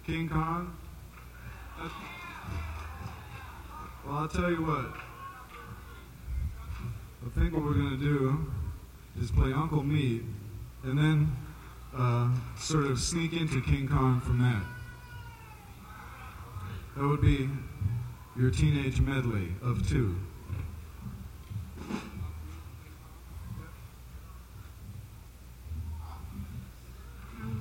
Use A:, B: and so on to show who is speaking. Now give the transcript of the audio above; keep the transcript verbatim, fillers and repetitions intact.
A: King Kong? Uh, well, I'll tell you what. I think what we're going to do is play Uncle Meat, and then uh, sort of sneak into King Kong from that. That would be your teenage medley of two.